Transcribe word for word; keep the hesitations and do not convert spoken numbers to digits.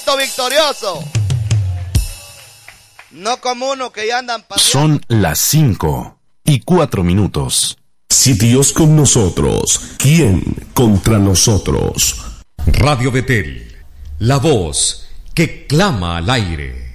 listo, victorioso. No como uno que ya andan paseando. Son las cinco y cuatro minutos. Si Dios con nosotros, ¿quién contra nosotros? Radio Betel, la voz que clama al aire.